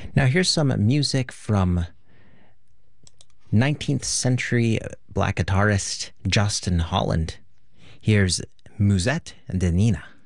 Now, here's some music from 19th century black guitarist Justin Holland. Here's Musette de Nina.